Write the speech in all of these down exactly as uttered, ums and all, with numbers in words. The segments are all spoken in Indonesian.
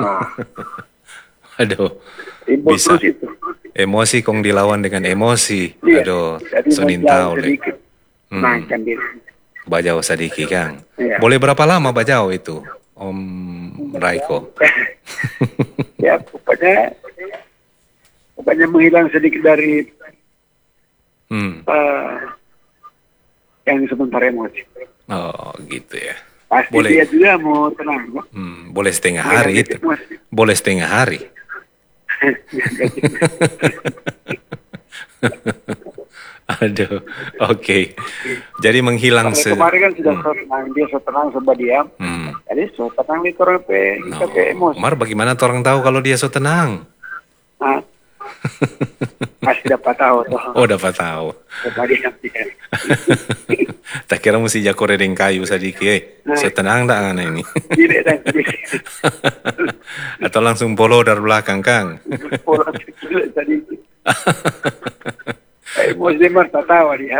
Nah, Aduh, timbul bisa. terus itu. Emosi kong dilawan dengan emosi. Iya, Aduh, jadi sonin menjauh tahu le. sedikit, Hmm, tenangkan diri. bajau sadiki Kang. Iya. Boleh berapa lama bajau itu, Om Raiko? Ya, pokoknya, pokoknya menghilang sedikit dari Hmm. uh, yang sebentar emosi. Oh, gitu ya. Pasti Boleh. dia juga mau tenang. No? Hmm, boleh setengah Menghilang hari itu. sedikit emosi. Boleh setengah hari. Aduh, oke. Jadi menghilang Kalau se... kemarin kan sudah Hmm. so tenang, dia so tenang, so diam. Hmm. Jadi so tenang itu orang pe, No. kita pe emosi. Mar, bagaimana orang tahu kalau dia so tenang? Nah, masih dapat tahu tuh. Oh, dapat tahu. Coba diam dia. Tak kira mesti jako redeng kayu sadiki. Eh, Nah. so tenang tak ngana ini? Tidak dan tidak. Atau langsung polo dari belakang, Kang? Pola kecil tadi. Emosi dia mah tak tahu dia.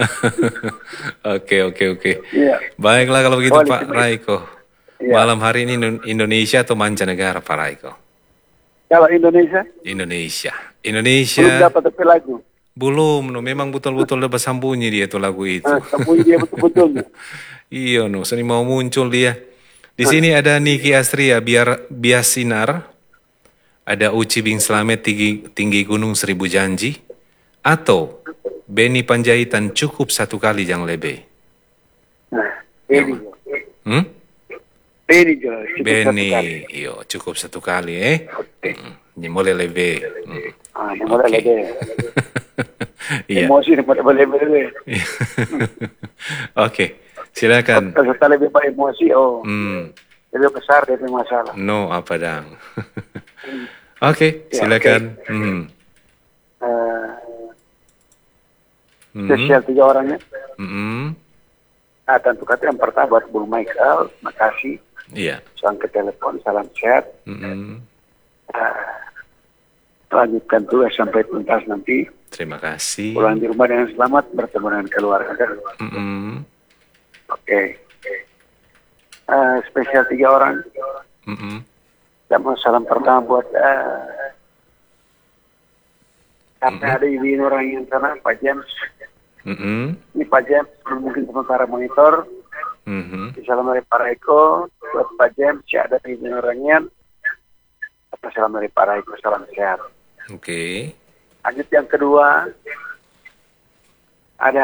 Oke, oke, oke. Iya. Baiklah kalau begitu, Boleh, Pak cuma- Raiko. Iya. Malam hari ini Indo- Indonesia atau mancanegara, Pak Raiko? Kalau Indonesia Indonesia. belum Indonesia dapat tapi lagu. belum, no. Memang betul-betul udah bersambunyi dia tuh lagu itu. Nah, sembunyi dia betul-betul. Iya, no. Seni mau muncul dia. Di sini ada Niki Astria, biar bias sinar. Ada Uci Bing Slamet, tinggi, tinggi gunung seribu janji. Atau Beni Panjaitan, cukup satu kali yang lebih. Nah, ini. Hmm? Ini juga. cukup satu Beni, kali. iyo, cukup satu kali, eh. Oke. Hmm. Ini boleh lebih. Hmm. Ah, ini boleh Oke. lebih. Iya. Emosi ini boleh boleh lebih. Oke, silakan. Kalau kita lebih banyak emosi, oh Hmm. lebih besar dari masalah. No, apa dang? Oke, Ya, silakan. Hmm. Eh, Hmm. spesial tiga orangnya. Hmm. Ah, tentu kata yang pertama buat Bung Michael, makasih. Iya. Salam ke telepon, salam chat. Hmm. Ah, lanjutkan tugas sampai tuntas nanti. Terima kasih. Pulang di rumah dengan selamat, bertemu dengan keluarga. Hmm. Oke. Eh, spesial tiga orang. Hmm. Saya mau salam pertama buat uh, Mm-mm. ada ibu orang yang sana, Pak James. Hmm. Ini Pak James, mungkin sementara monitor. Hmm. Salam dari Pak Raiko, buat Pak James, si ada ibu orangnya. Salam dari Pak Raiko, salam sehat. Oke. Lanjut yang kedua, ada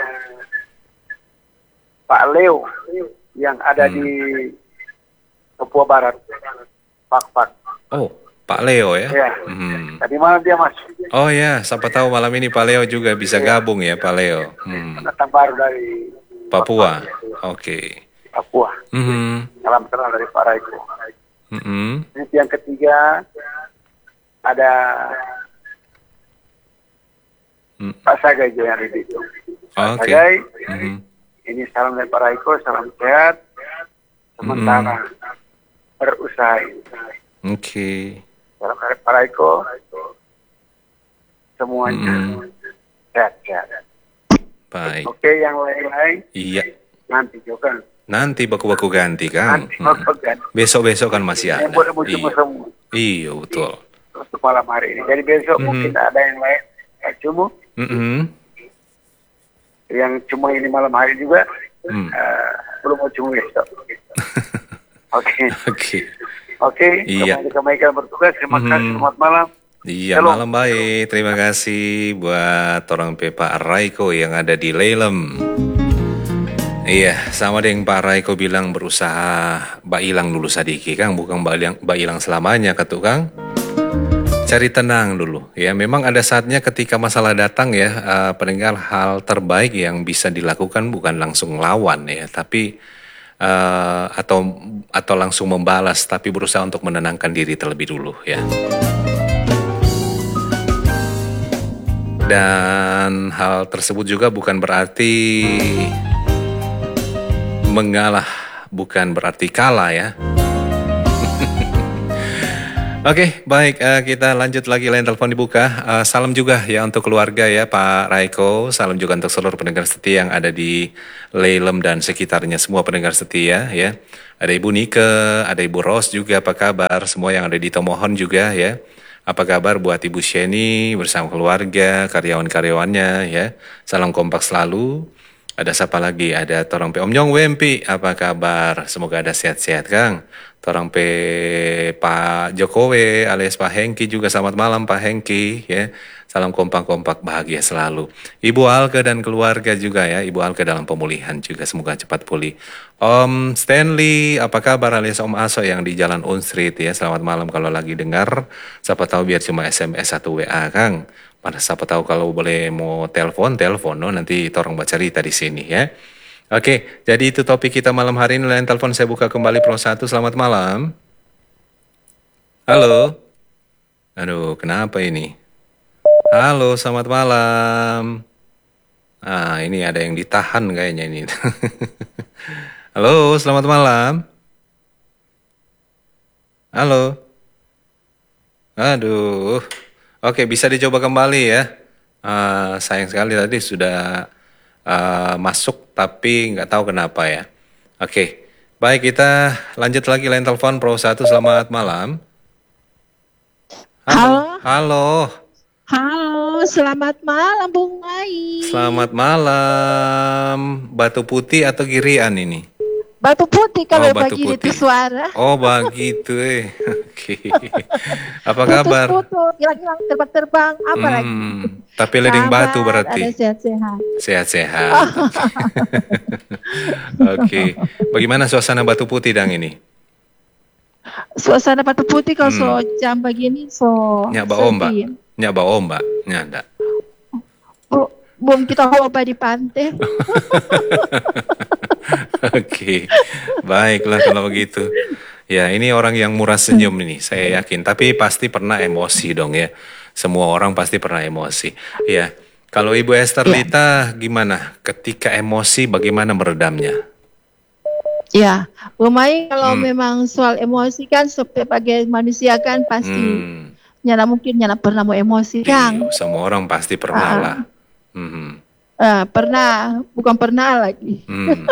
Pak Leo yang ada Hmm. di Papua Barat, Pak Pak. Oh, Pak Leo ya? Ya. Hmm. Tadi malam dia masuk. Oh ya, siapa tahu malam ini Pak Leo juga bisa gabung ya, Pak Leo. Hmm. Datang baru dari Papua. Oke. Papua. Hmm. Salam kenal dari Pak Raiko. Hmm. Lanjut yang ketiga, ada Hmm. Pak Sagai juga yang ada di situ. Pak Oke. Sagai, Hmm. ini salam dari Pak Raiko, salam sehat. Sementara berusaha. Oke. Salam dari Pak Raiko. Semuanya Mm-mm. sehat-sehat. Baik. Oke, yang lain-lain Iya. nanti juga. Nanti baku-baku ganti kan. Nanti Hmm. mau kan. Besok-besok kan masih ada. Yang boleh muncul Iya. semua. Iya, betul. Terus malam hari ini. Jadi besok Mhm. mungkin ada yang lain. Yang cuma, Mm-mm. yang cuma ini malam hari juga. Hmm. eh, belum mau cuma besok. Oke. Oke. Oke. Iya. Kembali ke Michael bertugas. Terima Mhm. kasih. Selamat malam. Iya, Shalom. malam baik. Terima kasih buat orang Pak Raiko yang ada di Lelem. Iya, sama dengan Pak Raiko bilang berusaha Mbak Ilang dulu sadiki, Kang. Bukan Mbak Ilang, Mbak Ilang selamanya, kata Kang. Cari tenang dulu. Ya, memang ada saatnya ketika masalah datang ya, uh, pendengar hal terbaik yang bisa dilakukan bukan langsung lawan ya, tapi uh, atau atau langsung membalas, tapi berusaha untuk menenangkan diri terlebih dulu ya. Dan hal tersebut juga bukan berarti mengalah, bukan berarti kalah ya. Oke, baik. eh, kita lanjut lagi, lain telepon dibuka. Eh, salam juga ya untuk keluarga ya Pak Raiko. Salam juga untuk seluruh pendengar setia yang ada di Lelem dan sekitarnya. Semua pendengar setia ya. Ada Ibu Nike, ada Ibu Ros juga, apa kabar? Semua yang ada di Tomohon juga ya. Apa kabar buat Ibu Sheni bersama keluarga, karyawan-karyawannya ya. Salam kompak selalu. Ada siapa lagi? Ada Torang Pe Om Nyong Wempi. Apa kabar? Semoga ada sehat-sehat, Kang. Torang Pe Pak Jokowi alias Pak Hengki juga. Selamat malam Pak Hengki ya. Salam kompak-kompak bahagia selalu. Ibu Alke dan keluarga juga ya. Ibu Alke dalam pemulihan juga. Semoga cepat pulih. Om Stanley, apa kabar alias Om Aso yang di Jalan Unstreet ya. Selamat malam kalau lagi dengar. Siapa tahu biar cuma S M S atau W A, Kang. Pada siapa tahu kalau boleh mau telepon, telepon, no, nanti torong baca cerita di sini ya. Oke, jadi itu topik kita malam hari ini. Lain telepon saya buka kembali Pro satu. Selamat malam. Halo. Aduh, kenapa ini? Halo, selamat malam. Ah, ini ada yang ditahan kayaknya ini. Halo, selamat malam. Halo. Aduh. Oke, bisa dicoba kembali ya. Uh, sayang sekali tadi sudah uh, masuk, tapi nggak tahu kenapa ya. Oke, baik kita lanjut lagi lain telepon Pro satu. Selamat malam. Halo. Halo. Halo. Halo, selamat malam Bung Mai. Selamat malam. Batu Putih atau Girian ini? Batu Putih Oh, kalau Batu bagi Putih. itu suara. Oh, begitu eh. Oke. Apa kabar? Putus-putus, hilang-hilang terbang-terbang, apa lagi? Hmm, tapi ledeng batu Kabar, berarti. ada sehat-sehat. Sehat-sehat. Oke. Bagaimana suasana Batu Putih dang ini? Suasana Batu Putih kalau Hmm. so jam begini so Nyak ba ombak. sedih. Nyak ba ombak. Nyanda. Bu- Belum kita hoba di pantai. Oke. Baiklah kalau begitu. Ya, ini orang yang murah senyum ini, saya yakin. Tapi pasti pernah emosi dong ya. Semua orang pasti pernah emosi. Ya. Kalau Ibu Esther Ya. Lita gimana? Ketika emosi bagaimana meredamnya? Ya, Bung Mai kalau Hmm. memang soal emosi kan sebagai manusia kan pasti Hmm. nyana mungkin nyana pernah mau emosi Kang. Iya, semua orang pasti pernah Ah. lah. Hmm. Ah, pernah, bukan pernah lagi. Hmm.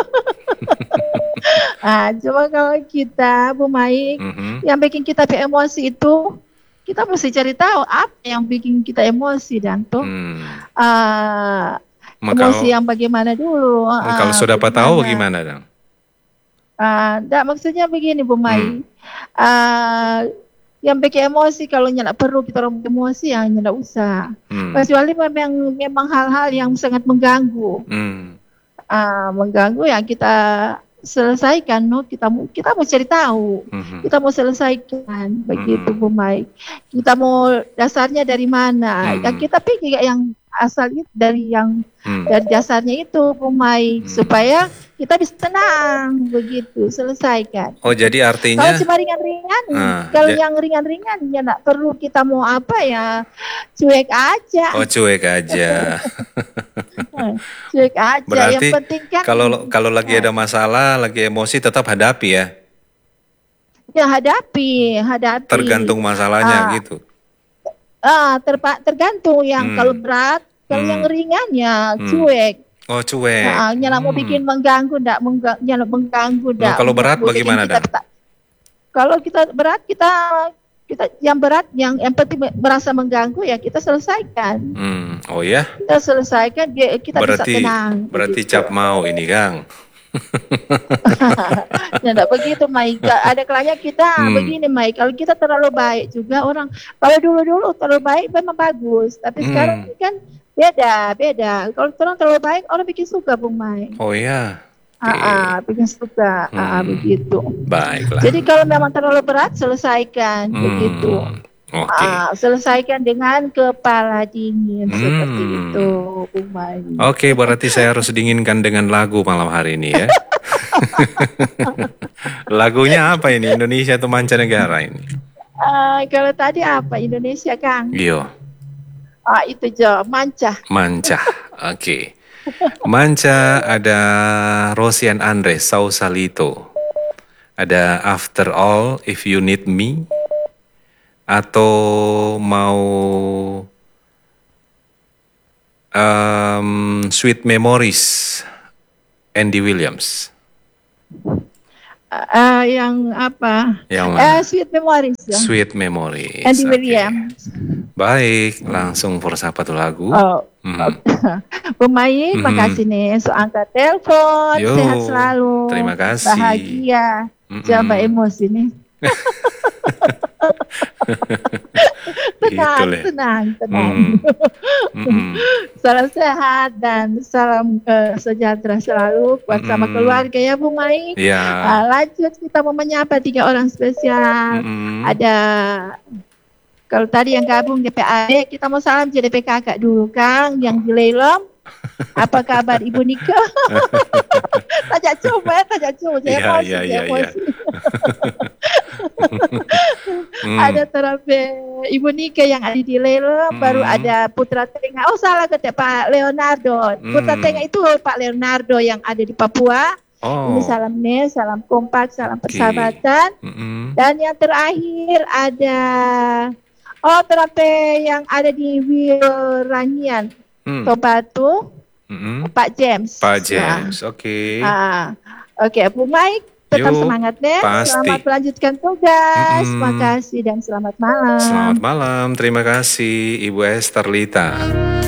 Ah, coba kalau kita, Bu Mai, Mhm. yang bikin kita emosi itu, kita mesti cari tahu apa yang bikin kita emosi dan tuh Hmm. ah, Maka emosi yang bagaimana dulu. ah, kalau sudah dapat tahu bagaimana dong? Ah, enggak, maksudnya begini Bu Mai. Hmm. Ah, yang bikin emosi kalau nyala perlu kita orang emosi yang nyala usah. Hmm. Kecuali memang memang hal-hal yang sangat mengganggu. Hmm. Ah, mengganggu yang kita selesaikan, no? kita mau kita mau cari tahu, Mhm. kita mau selesaikan, begitu Mhm. Bu Mai. Kita mau dasarnya dari mana? Mhm. Yang kita pikir yang asal itu dari yang Hmm. dari dasarnya itu Bu Mai, Hmm. supaya kita bisa tenang, begitu selesaikan. Oh, jadi Kalau artinya cuma ringan-ringan, Ah, kalau ja- yang ringan-ringan ya nggak perlu kita mau apa ya, cuek aja, oh cuek aja. cuek aja. Berarti yang penting kan kalau kalau lagi ada masalah, lagi emosi tetap hadapi ya. ya hadapi, hadapi. Tergantung masalahnya Ah. gitu. Ah, terpa- tergantung yang Hmm. kalau berat, kalau Hmm. yang ringan ya Hmm. cuek. Oh, cuek. Nah, nyala mau Hmm. bikin mengganggu, enggak mengga- nyala mengganggu, Nah, enggak. kalau berat mau bikin bagaimana, kita Dan? peta- Kalau kita berat, kita kita yang berat, yang yang penting merasa mengganggu ya kita selesaikan. Hmm. Oh ya. Kita selesaikan, dia kita Berarti bisa tenang. berarti begitu. cap mau ini, Kang. Ya enggak begitu, Mai. Nggak ada kalanya kita Hmm. begini, Mai. Kalau kita terlalu baik juga orang, kalau dulu-dulu terlalu baik memang bagus, tapi Hmm. sekarang kan beda, beda. Kalau orang terlalu baik, orang bikin suka, Bung Mai. Oh ya. Oke. Ah, ah, bikin suka, ah, ah, Hmm. begitu. Baiklah. Jadi kalau memang terlalu berat, selesaikan, Hmm. begitu. Oke. Ah, selesaikan dengan kepala dingin, Hmm. seperti itu, Bung Mai. Oke, berarti saya harus dinginkan dengan lagu malam hari ini ya. Lagunya apa ini? Indonesia atau mancanegara ini? Ah, kalau tadi apa? Indonesia, Kang? Yo, Ah, itu Jo, Manca. Manca. Oke. Manca ada Rosian Andres, Sausalito. Ada After All, If You Need Me. atau mau um, Sweet Memories Andy Williams? Uh, yang apa? Yang Uh, mana? Sweet Memories ya. Sweet Memories. Andy Oke. Williams. Baik, langsung for satu lagu. Oh, Mhm. Pemain, Mhm. makasih nih so angkat telepon, Yo, sehat selalu, terima kasih. bahagia, Mm-mm. jangan emosi nih. tenang, Gitu lah. tenang, tenang. Mm. Mm-mm. Salam sehat dan salam uh, sejahtera selalu buat sama Mm-mm. keluarga ya Bu Mai. Ya. Uh, lanjut kita mau menyapa tiga orang spesial. Mm-mm. Ada kalau tadi yang gabung D P A D, kita mau salam J D P Kakak dulu Kang yang di Lelom. Apa kabar Ibu Nika? Tajak coba ya, tajak coba. Saya Iya, emosi, iya, saya iya, emosi. Hmm. Ada terapi Ibu Nika yang ada di Lelom, Hmm. baru ada Putra Tengah. Oh salah ketik Pak Leonardo. Putra Hmm. Tengah itu Pak Leonardo yang ada di Papua. Oh. Ini salam nih, salam kompak, salam Oke. persahabatan. Mm-mm. Dan yang terakhir ada oh terapi yang ada di Wirangian, Hmm. Tobatu, Mm-mm. Pak James. Pak James, oke. Ah, oke, Bu Mike, tetap Yuk, semangat deh. pasti. Selamat melanjutkan tugas. Mm-mm. Terima kasih dan selamat malam. Selamat malam, terima kasih Ibu Esther Lita.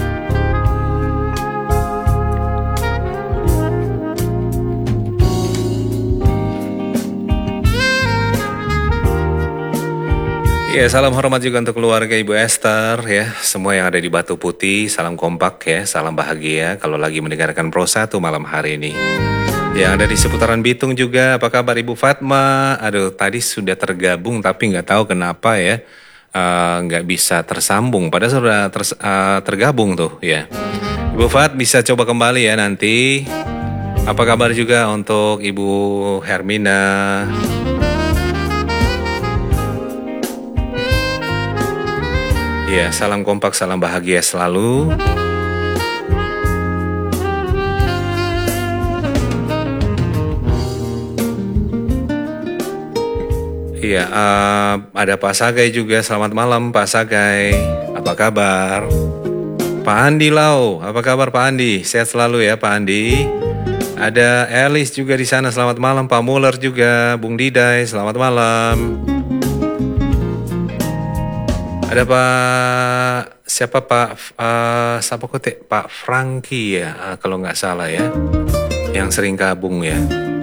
Ya, salam hormat juga untuk keluarga Ibu Esther ya, semua yang ada di Batu Putih, salam kompak ya, salam bahagia kalau lagi mendengarkan Pro satu malam hari ini. Yang ada di seputaran Bitung juga, apa kabar Ibu Fatma? Aduh, tadi sudah tergabung tapi nggak tahu kenapa ya, eh, nggak bisa tersambung, padahal sudah ters- eh, tergabung tuh ya. Ibu Fat bisa coba kembali ya nanti. Apa kabar juga untuk Ibu Hermina? Ya, salam kompak, salam bahagia selalu. Iya, eh, ada Pak Sagai juga. Selamat malam Pak Sagai. Apa kabar? Pak Andi Lau, apa kabar Pak Andi? Sehat selalu ya Pak Andi. Ada Elis juga di sana. Selamat malam Pak Muller juga. Bung Didai, selamat malam. Ada Pak siapa Pak uh, siapa kote Pak Franky ya uh, kalau nggak salah ya, yang sering gabung ya.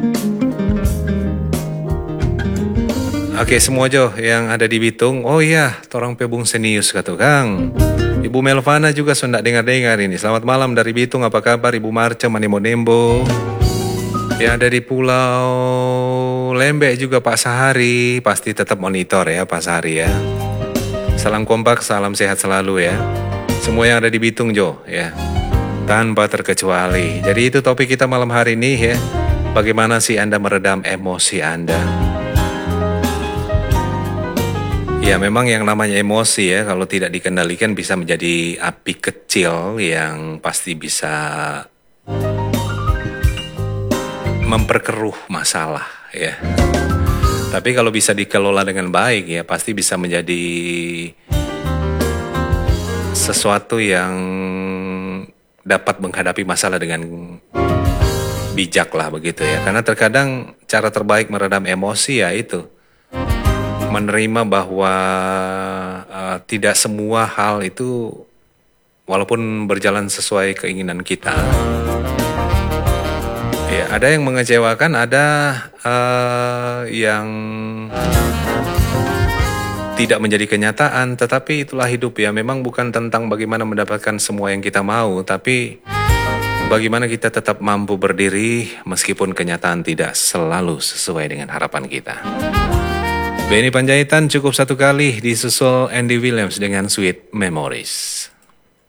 Oke semua Jo yang ada di Bitung. Oh iya, torang pebung senius kata Kang. Ibu Melvana juga sudah dengar-dengar ini. Selamat malam dari Bitung. Apa kabar Ibu Marce Manembo-Nembo? Yang ada di Pulau Lembek juga Pak Sahari. Pasti tetap monitor ya Pak Sahari ya. Salam kompak, salam sehat selalu ya. Semua yang ada di Bitung Jo ya, tanpa terkecuali. Jadi itu topik kita malam hari ini ya. Bagaimana sih Anda meredam emosi Anda? Ya memang yang namanya emosi ya, kalau tidak dikendalikan bisa menjadi api kecil yang pasti bisa memperkeruh masalah ya. Tapi kalau bisa dikelola dengan baik ya pasti bisa menjadi sesuatu yang dapat menghadapi masalah dengan bijak lah begitu ya. Karena terkadang cara terbaik meredam emosi ya itu menerima bahwa uh, tidak semua hal itu walaupun berjalan sesuai keinginan kita. Ya, ada yang mengecewakan, ada uh, yang tidak menjadi kenyataan, tetapi itulah hidup ya. Memang bukan tentang bagaimana mendapatkan semua yang kita mau, tapi bagaimana kita tetap mampu berdiri meskipun kenyataan tidak selalu sesuai dengan harapan kita. Benny Panjaitan cukup satu kali disusul Andy Williams dengan Sweet Memories.